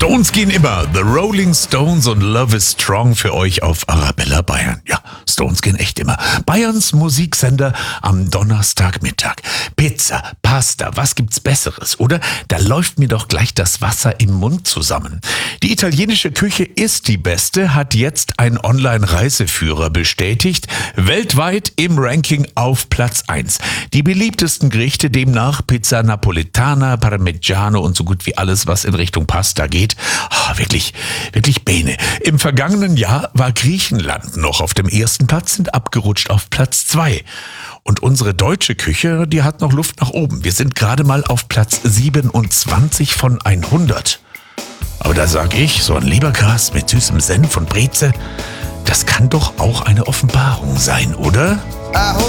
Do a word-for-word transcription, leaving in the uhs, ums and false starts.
Stones gehen immer. The Rolling Stones und Love is Strong für euch auf Arabella Bayern. Ja, Stones gehen echt immer. Bayerns Musiksender am Donnerstagmittag. Pizza, Pasta, was gibt's Besseres, oder? Da läuft mir doch gleich das Wasser im Mund zusammen. Die italienische Küche ist die beste, hat jetzt ein Online-Reiseführer bestätigt. Weltweit im Ranking auf Platz eins. Die beliebtesten Gerichte demnach Pizza Napoletana, Parmigiano und so gut wie alles, was in Richtung Pasta geht. Oh, wirklich, wirklich Bene. Im vergangenen Jahr war Griechenland noch auf dem ersten Platz, sind abgerutscht auf Platz zwei. Und unsere deutsche Küche, die hat noch Luft nach oben. Wir sind gerade mal auf Platz siebenundzwanzig von hundert. Aber da sag ich, so ein Leberkas mit süßem Senf und Breze, das kann doch auch eine Offenbarung sein, oder?